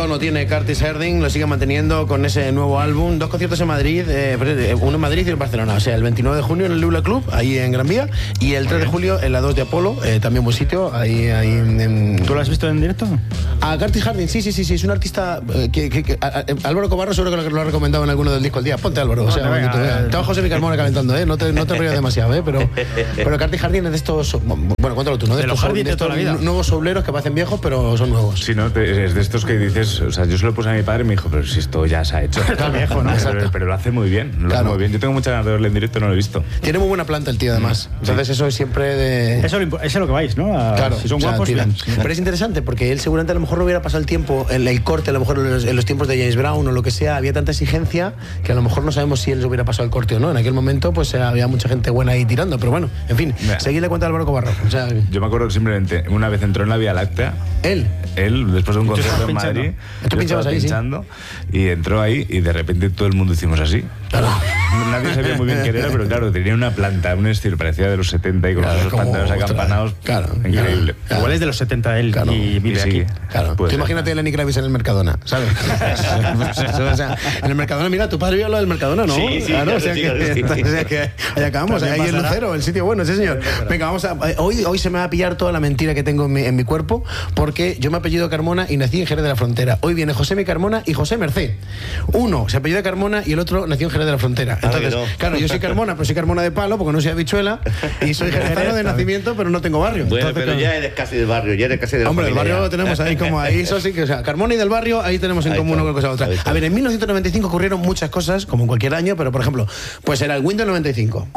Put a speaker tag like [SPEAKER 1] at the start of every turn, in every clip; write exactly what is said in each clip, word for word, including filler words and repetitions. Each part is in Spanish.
[SPEAKER 1] tono tiene Curtis Herding, lo sigue manteniendo con ese nuevo álbum. Dos conciertos en Madrid, eh, uno en Madrid y uno en Barcelona. O sea, el veintinueve de junio en el Lula Club, ahí en Gran Vía, y el tres de julio en la dos de Apolo, eh, también buen sitio, ahí, ahí en, en...
[SPEAKER 2] ¿Tú lo has visto en directo?
[SPEAKER 1] A Curtis Herding, sí, sí, sí, sí, es un artista eh, que, que, que a, a, Álvaro Cobarro seguro que lo ha recomendado en alguno del disco del día. Ponte, Álvaro, o sea,
[SPEAKER 2] no, venga,
[SPEAKER 1] te Estaba José Mi Carmona calentando, ¿eh? No te, no te rías demasiado, ¿eh? Pero, pero Curtis Herding es de estos, bueno, cuéntalo tú, ¿no? De,
[SPEAKER 2] de
[SPEAKER 1] estos,
[SPEAKER 2] los, de
[SPEAKER 1] de
[SPEAKER 2] estos
[SPEAKER 1] toda la vida. Nuevos sobleros que parecen viejos, pero son nuevos.
[SPEAKER 3] Sí, ¿no? Es de estos que dices, o sea, yo se lo puse a mi padre y me dijo, pero si esto ya se ha hecho.
[SPEAKER 2] Está viejo, ¿no?
[SPEAKER 3] Pero, pero lo hace muy bien, lo
[SPEAKER 1] claro.
[SPEAKER 3] hace muy bien. Yo tengo muchas ganas de verle en directo, no lo he visto.
[SPEAKER 1] Tiene muy buena planta el tío, además. Entonces, sí. Eso es siempre de...
[SPEAKER 2] Eso, eso es lo que vais, ¿no? A,
[SPEAKER 1] claro.
[SPEAKER 2] Si son
[SPEAKER 1] o sea,
[SPEAKER 2] guapos, bien.
[SPEAKER 1] Pero es interesante porque él seguramente a lo mejor no hubiera pasado el tiempo, el, el corte, a lo mejor en los, en los tiempos de James Brown o lo que sea, había tanta exigencia que a lo mejor no sabemos si él se hubiera pasado el corte o no. En aquel momento, pues había mucha gente buena ahí tirando, pero bueno, en fin, yeah. Seguidle cuenta a Álvaro Cobarro. O sea,
[SPEAKER 3] yo me acuerdo que simplemente una vez entró en la Vía Láctea.
[SPEAKER 1] ¿Él?
[SPEAKER 3] Él, después de un concierto en Madrid.
[SPEAKER 1] Tú pinchabas ahí,
[SPEAKER 3] pinchando, sí. Y entró ahí y de repente todo el mundo hicimos así.
[SPEAKER 1] Claro.
[SPEAKER 3] Nadie sabía muy bien quién era, pero claro, tenía una planta, un estilo parecía de los setenta y con claro, esos pantalones acampanados.
[SPEAKER 1] Claro,
[SPEAKER 3] increíble.
[SPEAKER 2] Claro. Igual es de los setenta él claro. y vive y sí, aquí.
[SPEAKER 1] Claro. Tú imagínate a Lenny Kravitz en el Mercadona, ¿sabes? O sea, en el Mercadona, mira, tu padre vio lo del Mercadona, ¿no?
[SPEAKER 4] Sí, sí,
[SPEAKER 1] claro, o sea,
[SPEAKER 4] sí,
[SPEAKER 1] que,
[SPEAKER 4] sí.
[SPEAKER 1] o sea que ahí acabamos, ahí en Lucero, el sitio bueno, sí señor. Venga, vamos a hoy hoy se me va a pillar toda la mentira que tengo en mi, en mi cuerpo porque yo me apellido Carmona y nací en Jerez de la Frontera. Hoy viene José Mi Carmona y José Merced. Uno se apellida Carmona y el otro nació en Jerez de la Frontera. Entonces, no. Claro, yo soy Carmona, pero soy Carmona de palo porque no soy habichuela y soy jerezano de nacimiento, pero no tengo barrio.
[SPEAKER 4] Bueno,
[SPEAKER 1] Entonces,
[SPEAKER 4] pero
[SPEAKER 1] claro,
[SPEAKER 4] ya eres casi del barrio, ya eres casi del barrio.
[SPEAKER 1] Hombre, el barrio lo tenemos ahí como ahí, eso sí que, o sea, Carmona y del barrio, ahí tenemos en ahí común una cosa u otra. A ver, en mil novecientos noventa y cinco ocurrieron muchas cosas, como en cualquier año, pero por ejemplo, pues era el Windows noventa y cinco.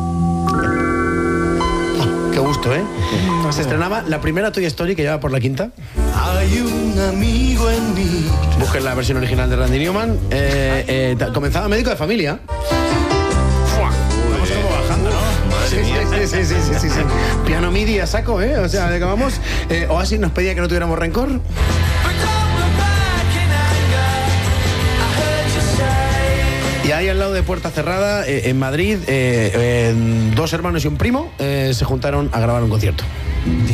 [SPEAKER 1] Qué gusto, ¿eh? No sé. Se estrenaba la primera Toy Story que llevaba por la quinta.
[SPEAKER 5] Hay un amigo en mí.
[SPEAKER 1] Busquen la versión original de Randy Newman. Eh, eh, comenzaba Médico de Familia.
[SPEAKER 2] Vamos como bajando, ¿no?
[SPEAKER 1] Sí, sí, sí, sí, sí, sí, sí. Piano MIDI a saco, ¿eh? O sea, acabamos. Eh, Oasis nos pedía que no tuviéramos rencor. Y ahí al lado de Puerta Cerrada, eh, en Madrid, eh, eh, dos hermanos y un primo eh, se juntaron a grabar un concierto.